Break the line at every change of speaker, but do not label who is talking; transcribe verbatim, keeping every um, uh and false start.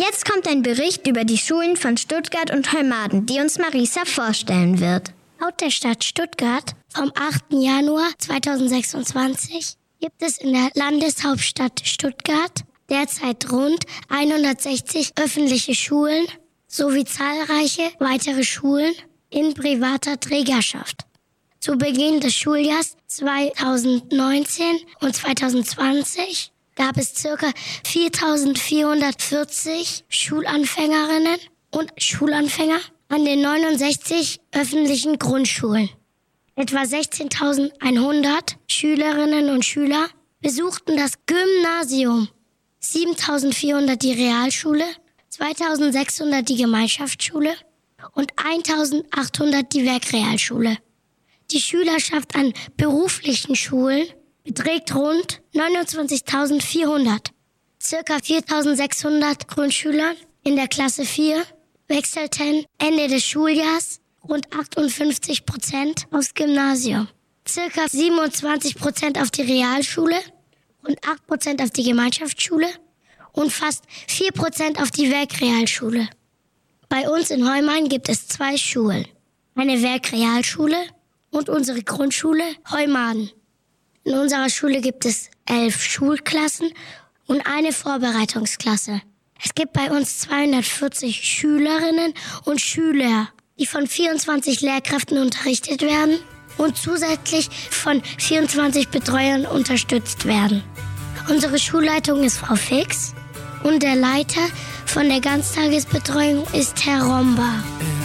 Jetzt kommt ein Bericht über die Schulen von Stuttgart und Heumaden, die uns Marisa vorstellen wird.
Laut der Stadt Stuttgart vom achten Januar zweitausendsechsundzwanzig gibt es in der Landeshauptstadt Stuttgart derzeit rund hundertsechzig öffentliche Schulen sowie zahlreiche weitere Schulen in privater Trägerschaft. Zu Beginn des Schuljahrs zweitausendneunzehn und zweitausendzwanzig gab es ca. viertausendvierhundertvierzig Schulanfängerinnen und Schulanfänger an den neunundsechzig öffentlichen Grundschulen. Etwa sechzehntausendeinhundert Schülerinnen und Schüler besuchten das Gymnasium, siebentausendvierhundert die Realschule, zweitausendsechshundert die Gemeinschaftsschule und eintausendachthundert die Werkrealschule. Die Schülerschaft an beruflichen Schulen beträgt rund neunundzwanzigtausendvierhundert. Circa viertausendsechshundert Grundschüler in der Klasse vier wechselten Ende des Schuljahrs rund achtundfünfzig Prozent aufs Gymnasium, circa siebenundzwanzig Prozent auf die Realschule, rund acht Prozent auf die Gemeinschaftsschule und fast vier Prozent auf die Werkrealschule. Bei uns in Heumaden gibt es zwei Schulen, eine Werkrealschule und unsere Grundschule Heumaden. In unserer Schule gibt es elf Schulklassen und eine Vorbereitungsklasse. Es gibt bei uns zweihundertvierzig Schülerinnen und Schüler, die von vierundzwanzig Lehrkräften unterrichtet werden und zusätzlich von vierundzwanzig Betreuern unterstützt werden. Unsere Schulleitung ist Frau Fix und der Leiter von der Ganztagesbetreuung ist Herr Romba.